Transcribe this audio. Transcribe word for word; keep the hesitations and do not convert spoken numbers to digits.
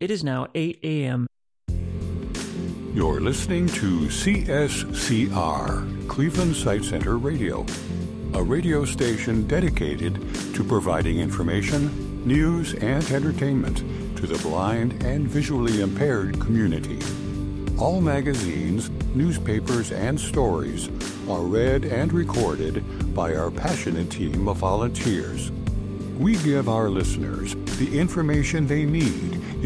It is now eight a.m. You're listening to C S C R, Cleveland Sight Center Radio, a radio station dedicated to providing information, news, and entertainment to the blind and visually impaired community. All magazines, newspapers, and stories are read and recorded by our passionate team of volunteers. We give our listeners the information they need